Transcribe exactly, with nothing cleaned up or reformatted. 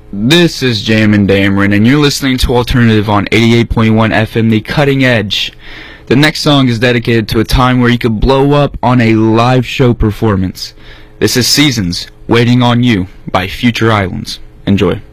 This is Jammin' Dameron, and you're listening to Alternative on eighty-eight point one F M, The Cutting Edge. The next song is dedicated to a time where you could blow up on a live show performance. This is Seasons, Waiting on You by Future Islands. Enjoy.